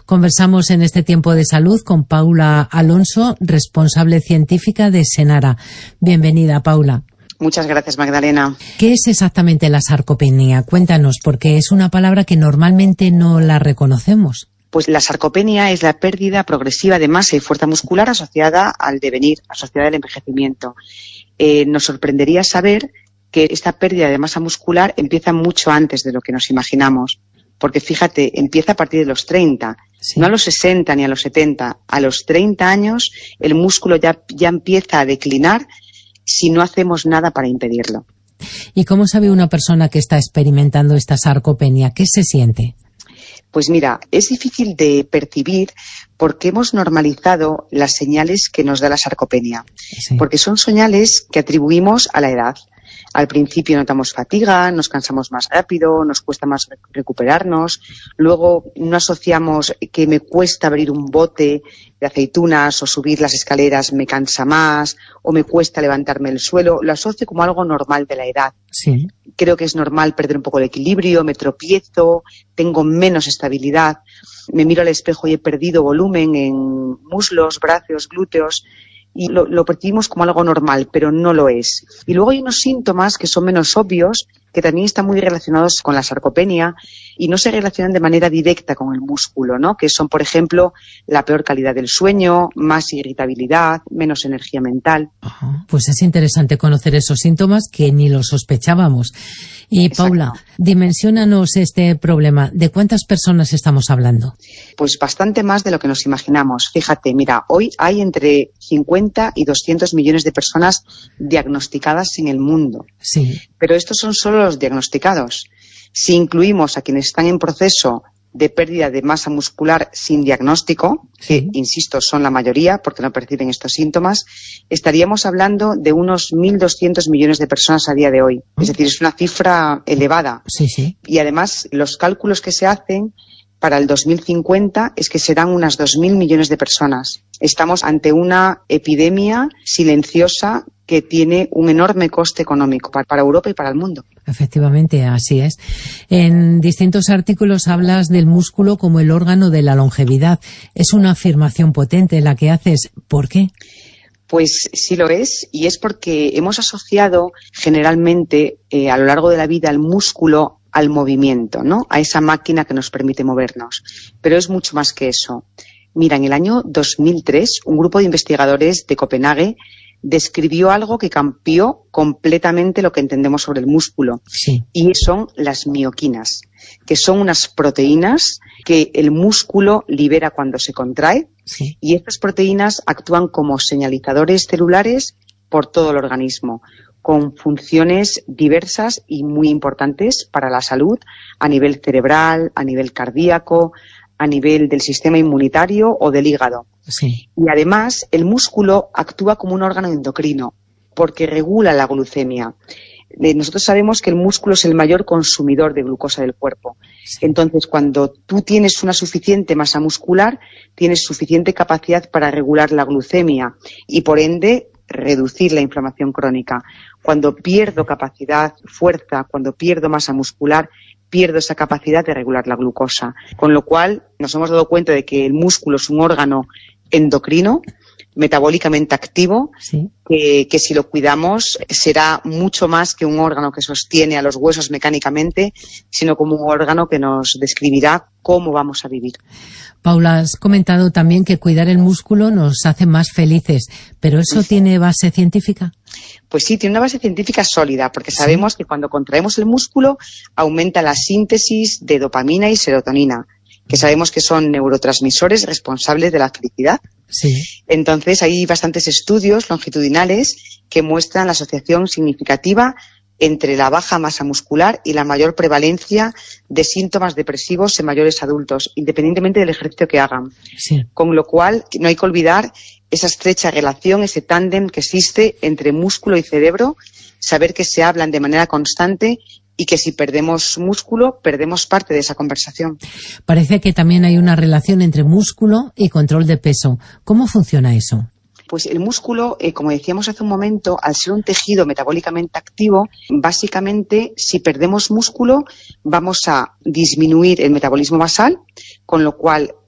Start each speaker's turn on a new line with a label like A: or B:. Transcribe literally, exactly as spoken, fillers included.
A: Conversamos en este tiempo de salud con Paula Alonso, responsable científica de Senara. Bienvenida, Paula.
B: Muchas gracias, Magdalena.
A: ¿Qué es exactamente la sarcopenia? Cuéntanos, porque es una palabra que normalmente no la reconocemos.
B: Pues la sarcopenia es la pérdida progresiva de masa y fuerza muscular asociada al devenir, asociada al envejecimiento. Eh, nos sorprendería saber que esta pérdida de masa muscular empieza mucho antes de lo que nos imaginamos. Porque fíjate, empieza a partir de los treinta, sí. No a los sesenta ni a los setenta. A los treinta años el músculo ya, ya empieza a declinar si no hacemos nada para impedirlo.
A: ¿Y cómo sabe una persona que está experimentando esta sarcopenia? ¿Qué se siente?
B: Pues mira, es difícil de percibir porque hemos normalizado las señales que nos da la sarcopenia. Sí. Porque son señales que atribuimos a la edad. Al principio notamos fatiga, nos cansamos más rápido, nos cuesta más recuperarnos. Luego no asociamos que me cuesta abrir un bote de aceitunas o subir las escaleras, me cansa más, o me cuesta levantarme del suelo. Lo asocio como algo normal de la edad.
A: Sí.
B: Creo que es normal perder un poco el equilibrio, me tropiezo, tengo menos estabilidad, me miro al espejo y he perdido volumen en muslos, brazos, glúteos. Y lo, lo percibimos como algo normal, pero no lo es. Y luego hay unos síntomas que son menos obvios, que también están muy relacionados con la sarcopenia y no se relacionan de manera directa con el músculo, ¿no? Que son, por ejemplo, la peor calidad del sueño, más irritabilidad, menos energía mental.
A: Ajá. Pues es interesante conocer esos síntomas que ni los sospechábamos. Y exacto. Paula, dimensiónanos este problema. ¿De cuántas personas estamos hablando?
B: Pues bastante más de lo que nos imaginamos. Fíjate, mira, hoy hay entre cincuenta y doscientos millones de personas diagnosticadas en el mundo.
A: Sí.
B: Pero estos son solo los diagnosticados. Si incluimos a quienes están en proceso de pérdida de masa muscular sin diagnóstico, que, sí. insisto, son la mayoría porque no perciben estos síntomas, estaríamos hablando de unos mil doscientos millones de personas a día de hoy. Es decir, es una cifra elevada.
A: Sí, sí.
B: Y además, los cálculos que se hacen para el dos mil cincuenta es que serán unas dos mil millones de personas. Estamos ante una epidemia silenciosa que tiene un enorme coste económico para Europa y para el mundo.
A: Efectivamente, así es. En distintos artículos hablas del músculo como el órgano de la longevidad. Es una afirmación potente la que haces. ¿Por qué?
B: Pues sí lo es, y es porque hemos asociado generalmente eh, a lo largo de la vida el músculo al movimiento, ¿no? A esa máquina que nos permite movernos. Pero es mucho más que eso. Mira, en el año dos mil tres, un grupo de investigadores de Copenhague describió algo que cambió completamente lo que entendemos sobre el músculo.
A: Sí.
B: Y son las mioquinas, que son unas proteínas que el músculo libera cuando se contrae.
A: Sí.
B: Y estas proteínas actúan como señalizadores celulares por todo el organismo, con funciones diversas y muy importantes para la salud a nivel cerebral, a nivel cardíaco, a nivel del sistema inmunitario o del hígado.
A: Sí.
B: Y además el músculo actúa como un órgano endocrino porque regula la glucemia. Nosotros sabemos que el músculo es el mayor consumidor de glucosa del cuerpo. Sí. Entonces, cuando tú tienes una suficiente masa muscular, tienes suficiente capacidad para regular la glucemia y, por ende, reducir la inflamación crónica. Cuando pierdo capacidad, fuerza, cuando pierdo masa muscular, pierdo esa capacidad de regular la glucosa. Con lo cual, nos hemos dado cuenta de que el músculo es un órgano endocrino, metabólicamente activo,
A: sí.
B: que, que si lo cuidamos será mucho más que un órgano que sostiene a los huesos mecánicamente, sino como un órgano que nos describirá cómo vamos a vivir.
A: Paula, has comentado también que cuidar el músculo nos hace más felices, ¿pero eso tiene base científica?
B: Pues sí, tiene una base científica sólida, porque sabemos ¿sí? que cuando contraemos el músculo aumenta la síntesis de dopamina y serotonina, que sabemos que son neurotransmisores responsables de la felicidad.
A: Sí.
B: Entonces hay bastantes estudios longitudinales que muestran la asociación significativa entre la baja masa muscular y la mayor prevalencia de síntomas depresivos en mayores adultos, independientemente del ejercicio que hagan.
A: Sí.
B: Con lo cual, no hay que olvidar esa estrecha relación, ese tándem que existe entre músculo y cerebro, saber que se hablan de manera constante y que si perdemos músculo, perdemos parte de esa conversación.
A: Parece que también hay una relación entre músculo y control de peso. ¿Cómo funciona eso?
B: Pues el músculo, eh, como decíamos hace un momento, al ser un tejido metabólicamente activo, básicamente, si perdemos músculo, vamos a disminuir el metabolismo basal, con lo cual